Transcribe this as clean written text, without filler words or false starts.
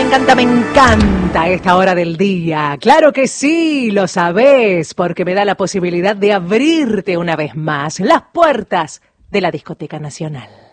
me encanta esta hora del día. Claro que sí, lo sabés, porque me da la posibilidad de abrirte una vez más las puertas de la Discoteca Nacional.